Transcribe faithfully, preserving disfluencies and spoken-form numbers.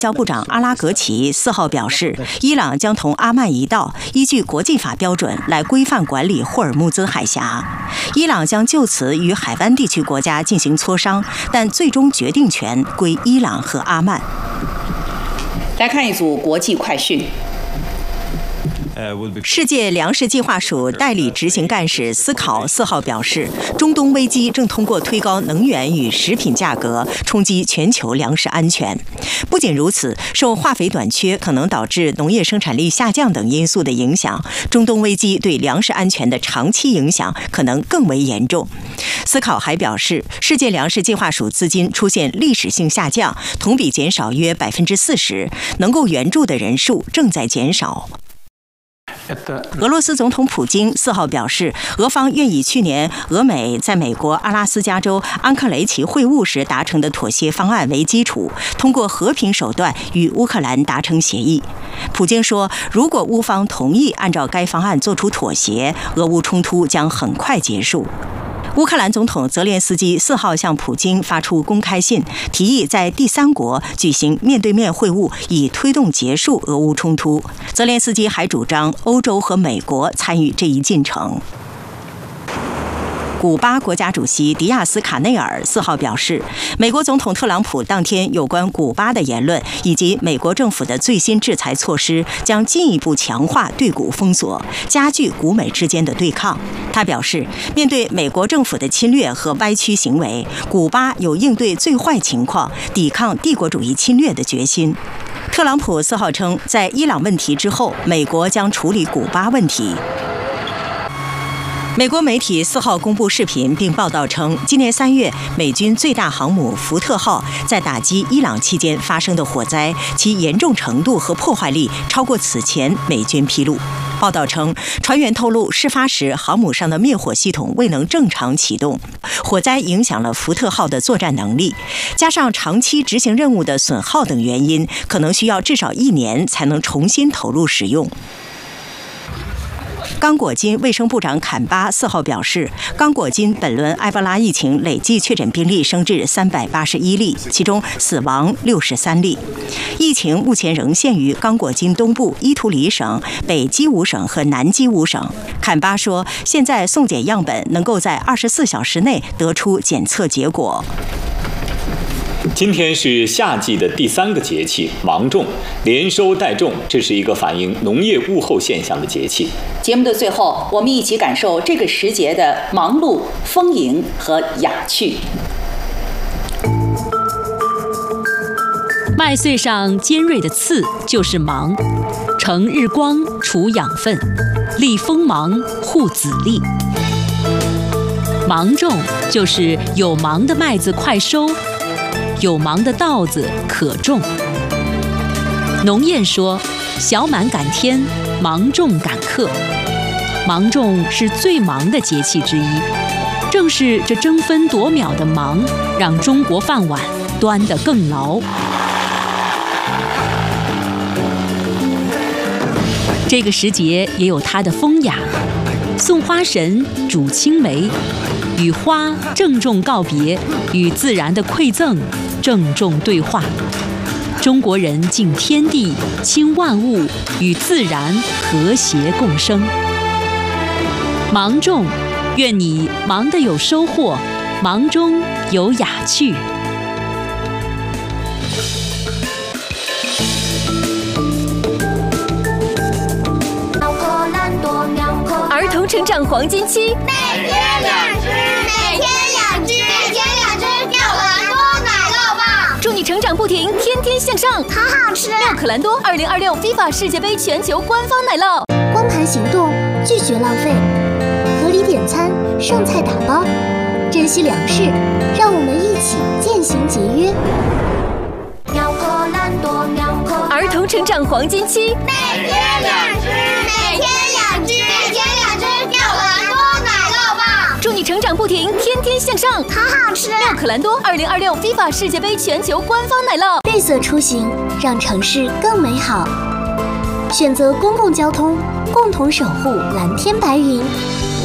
交部长阿拉格齐四号表示，伊朗将同阿曼一道，依据国际法标准来规范管理霍尔木兹海峡。伊朗将就此与海湾地区国家进行磋商，但最终决定权归伊朗和阿曼。 来看一组国际快讯。 世界粮食计划署代理执行干事斯考四号表示，中东危机正通过推高能源与食品价格冲击全球粮食安全。不仅如此，受化肥短缺可能导致农业生产力下降等因素的影响，中东危机对粮食安全的长期影响可能更为严重。斯考还表示，世界粮食计划署资金出现历史性下降，同比减少约百分之四十，能够援助的人数正在减少。俄罗斯总统普京四号表示，俄方愿以去年俄美在美国阿拉斯加州安克雷奇会晤时达成的妥协方案为基础，通过和平手段与乌克兰达成协议。普京说，如果乌方同意按照该方案做出妥协，俄乌冲突将很快结束。乌克兰总统泽连斯基四号向普京发出公开信，提议在第三国举行面对面会晤，以推动结束俄乌冲突。泽连斯基还主张欧洲和美国参与这一进程。古巴国家主席迪亚斯卡内尔四号表示，美国总统特朗普当天有关古巴的言论以及美国政府的最新制裁措施，将进一步强化对古封锁，加剧古美之间的对抗。他表示，面对美国政府的侵略和歪曲行为，古巴有应对最坏情况、抵抗帝国主义侵略的决心。特朗普四号称，在伊朗问题之后，美国将处理古巴问题。美国媒体四号公布视频并报道称，今年三月美军最大航母福特号在打击伊朗期间发生的火灾，其严重程度和破坏力超过此前美军披露。报道称，船员透露，事发时航母上的灭火系统未能正常启动，火灾影响了福特号的作战能力，加上长期执行任务的损耗等原因，可能需要至少一年才能重新投入使用。刚果金卫生部长坎巴四号表示，刚果金本轮埃博拉疫情累计确诊病例升至三百八十一例，其中死亡六十三例。疫情目前仍限于刚果金东部伊图里省、北基伍省和南基伍省。坎巴说，现在送检样本能够在二十四小时内得出检测结果。 今天是夏季的第三个节气芒种，连收带种，这是一个反映农业物候现象的节气。 节目的最后，我们一起感受这个时节的忙碌、丰盈和雅趣。 麦穗上尖锐的刺就是芒，乘日光储养分，利锋芒护籽粒。芒种就是有芒的麦子快收，有芒的稻子可种。农谚说，小满赶天，芒种赶客。芒种是最忙的节气之一，正是这争分夺秒的忙，让中国饭碗端得更牢。这个时节也有它的风雅，送花神主青梅，与花郑重告别，与自然的馈赠郑重对话。中国人敬天地，亲万物，与自然和谐共生。芒种，愿你忙得有收获，忙中有雅趣。 儿童成长黄金期， 每天两只，每天两只，每天两只妙可蓝多奶酪棒， 祝你成长不停，天天向上， 好好吃。 妙可蓝多二零二六 FIFA 世界杯全球官方奶酪。 光盘行动，拒绝浪费，合理点餐，剩菜打包，珍惜粮食，让我们一起渐行节约。 妙可蓝多，妙可蓝多儿童成长黄金期， 每天两只，每天两只，每天两只妙可蓝多奶酪棒， 祝你成长不停，天天向上， 好好吃。 妙可蓝多二零二六 FIFA 世界杯全球官方奶酪。 绿色出行，让城市更美好。选择公共交通，共同守护蓝天白云。